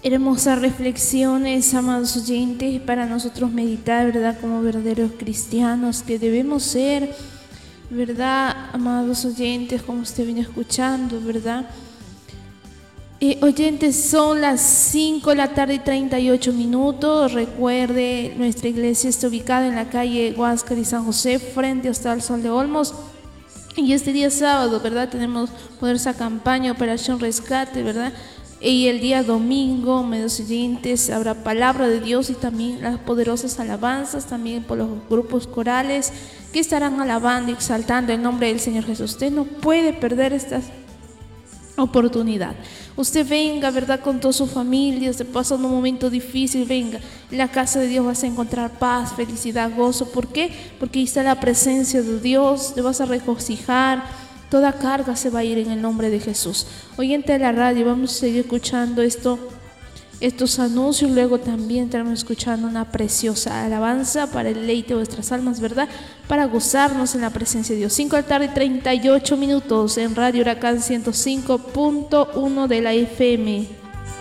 Hermosas reflexiones, amados oyentes, para nosotros meditar, ¿verdad? Como verdaderos cristianos que debemos ser, ¿verdad? Amados oyentes, como usted viene escuchando, ¿verdad? Oyentes, son las 5 de la tarde y 38 minutos. Recuerde, nuestra iglesia está ubicada en la calle Huáscar y San José, frente hasta el Sol de Olmos. Y este día sábado, ¿verdad? Tenemos poderosa campaña, Operación Rescate, ¿verdad? Y el día domingo, amados oyentes, habrá palabra de Dios y también las poderosas alabanzas, también por los grupos corales que estarán alabando y exaltando el nombre del Señor Jesús. Usted no puede perder esta oportunidad. Usted venga, ¿verdad? Con toda su familia, se pasa un momento difícil, venga. En la casa de Dios vas a encontrar paz, felicidad, gozo. ¿Por qué? Porque ahí está la presencia de Dios, te vas a regocijar, toda carga se va a ir en el nombre de Jesús. Oyente de la radio, vamos a seguir escuchando estos anuncios, luego también estaremos escuchando una preciosa alabanza para el deleite de vuestras almas, ¿verdad? Para gozarnos en la presencia de Dios. 5 de la tarde y 38 minutos en Radio Huracán 105.1 de la FM.